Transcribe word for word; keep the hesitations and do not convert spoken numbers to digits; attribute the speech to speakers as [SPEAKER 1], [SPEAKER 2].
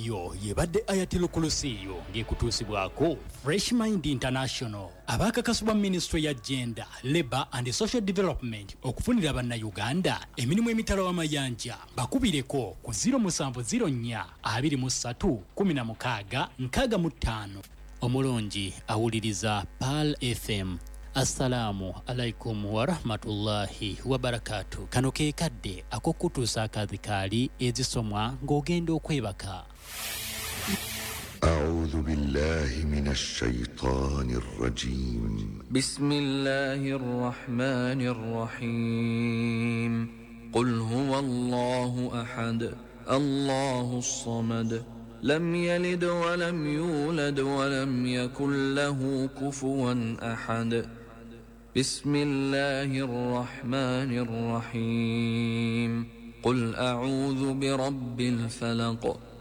[SPEAKER 1] eyo yebadde Ayatul Kursiyu ng'ekutuusibwako Fresh Mind International. Abakakasibwa Ministry ya Gender, Labour and Social Development okufunira bannayuganda emirimu emitala w'amayanja bakubireko ku zero seven zero four two three one six six five. Omulongi awuliriza Pearl F M. Assalamu alaikum wa rahmatullahi wa barakatuh. Kano ke kadde akokutuusa akadhikaali ezisomwa ng'ogenda okwebaka.
[SPEAKER 2] أعوذ بالله من الشيطان الرجيم.
[SPEAKER 3] بسم الله الرحمن الرحيم. قل هو الله أحد الله الصمد لم يلد ولم يولد ولم يكن له كفوا أحد. بسم الله الرحمن الرحيم. قل أعوذ برب الفلق